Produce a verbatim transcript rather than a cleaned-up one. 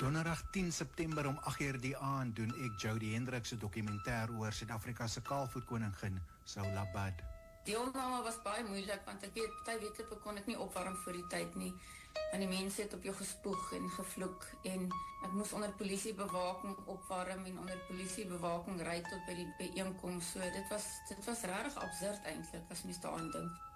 Donderdag tien September om agt uur die aand doen ek Jody Hendricks se dokumentêr oor Suid-Afrika se kaalvoetkoningin Saula Bad. Die opname was baie moeilik, want ek weet, party wedlope kon ek nie opwarm voor die tyd nie, want die mense het op jou gespoeg en gevloek, en ek moes onder polisiebewaking opwarm, en onder polisiebewaking ry tot by die bijeenkomst, so dit was, dit was rarig absurd eintlik, as mens daaraan dink.